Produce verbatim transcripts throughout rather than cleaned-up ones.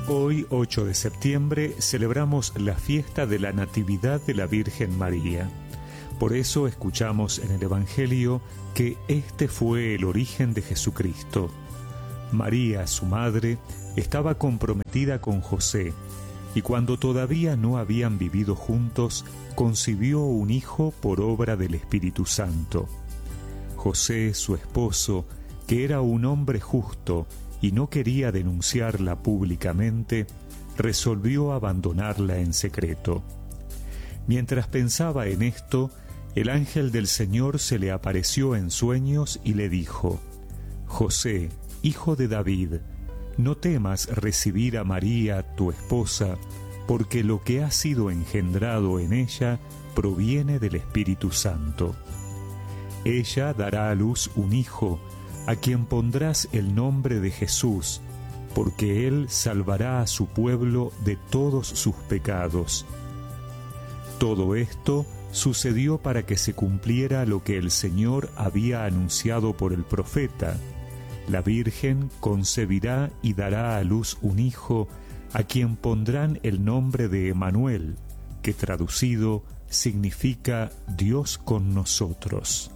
Hoy, ocho de septiembre, celebramos la fiesta de la Natividad de la Virgen María. Por eso escuchamos en el Evangelio que este fue el origen de Jesucristo. María, su madre, estaba comprometida con José, y cuando todavía no habían vivido juntos, concibió un hijo por obra del Espíritu Santo. José, su esposo, que era un hombre justo y no quería denunciarla públicamente, resolvió abandonarla en secreto. Mientras pensaba en esto, el ángel del Señor se le apareció en sueños y le dijo: José, hijo de David, no temas recibir a María, tu esposa, porque lo que ha sido engendrado en ella proviene del Espíritu Santo. Ella dará a luz un hijo, a quien pondrás el nombre de Jesús, porque él salvará a su pueblo de todos sus pecados. Todo esto sucedió para que se cumpliera lo que el Señor había anunciado por el profeta: la Virgen concebirá y dará a luz un hijo, a quien pondrán el nombre de Emmanuel, que traducido significa Dios con nosotros.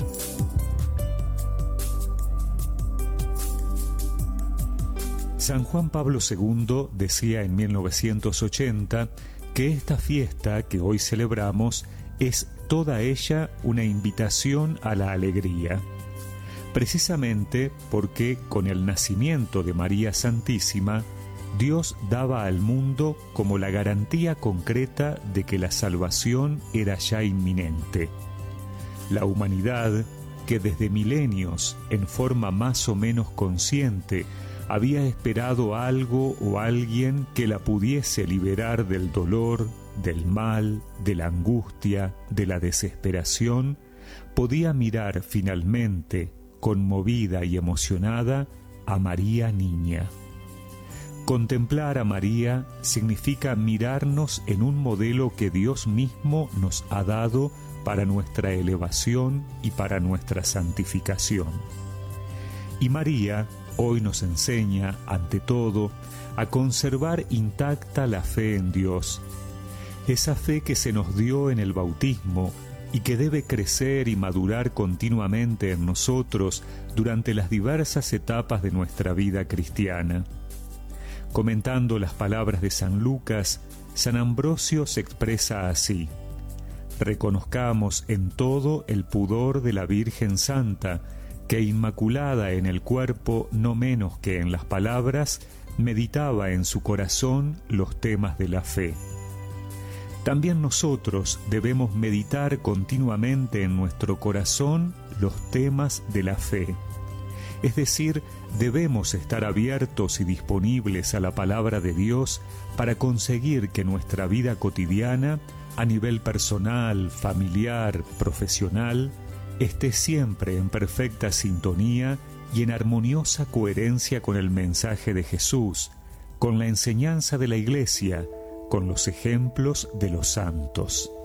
San Juan Pablo segundo decía en mil novecientos ochenta que esta fiesta que hoy celebramos es toda ella una invitación a la alegría, precisamente porque con el nacimiento de María Santísima, Dios daba al mundo como la garantía concreta de que la salvación era ya inminente. La humanidad, que desde milenios, en forma más o menos consciente, había esperado algo o alguien que la pudiese liberar del dolor, del mal, de la angustia, de la desesperación, podía mirar finalmente, conmovida y emocionada, a María niña. Contemplar a María significa mirarnos en un modelo que Dios mismo nos ha dado para nuestra elevación y para nuestra santificación. Y María hoy nos enseña, ante todo, a conservar intacta la fe en Dios, esa fe que se nos dio en el bautismo y que debe crecer y madurar continuamente en nosotros durante las diversas etapas de nuestra vida cristiana. Comentando las palabras de San Lucas, San Ambrosio se expresa así: reconozcamos en todo el pudor de la Virgen Santa, que inmaculada en el cuerpo no menos que en las palabras, meditaba en su corazón los temas de la fe. También nosotros debemos meditar continuamente en nuestro corazón los temas de la fe. Es decir, debemos estar abiertos y disponibles a la palabra de Dios para conseguir que nuestra vida cotidiana, a nivel personal, familiar, profesional, esté siempre en perfecta sintonía y en armoniosa coherencia con el mensaje de Jesús, con la enseñanza de la Iglesia, con los ejemplos de los santos.